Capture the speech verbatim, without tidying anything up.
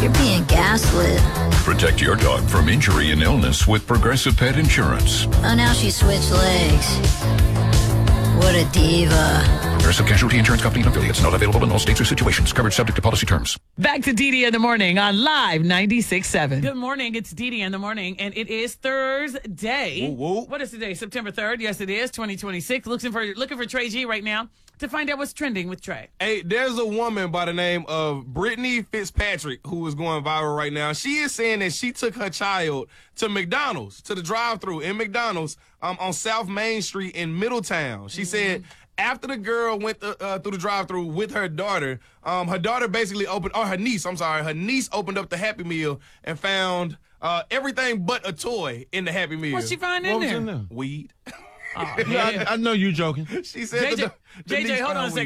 You're being gaslit. Protect your dog from injury and illness with Progressive Pet Insurance. Oh, now she switched legs. What a diva. Progressive Casualty Insurance Company and affiliates. Not available in all states or situations. Coverage subject to policy terms. Back to Dee Dee in the morning on Live ninety-six point seven. Good morning. It's Dee Dee in the morning, and it is Thursday. Woo, woo. What is today? September third. Yes, it is. twenty twenty-six. Looking for looking for Trey G right now to find out what's trending with Trey. Hey, there's a woman by the name of Brittany Fitzpatrick who is going viral right now. She is saying that she took her child to McDonald's, to the drive-thru in McDonald's um, on South Main Street in Middletown. She mm-hmm. said after the girl went th- uh, through the drive-thru with her daughter, um, her daughter basically opened, or her niece, I'm sorry, her niece opened up the Happy Meal and found uh, everything but a toy in the Happy Meal. What'd she find in what there? Was in there? Weed. Oh, I, I know you joking. She said J J, the, the J J, hold on a second.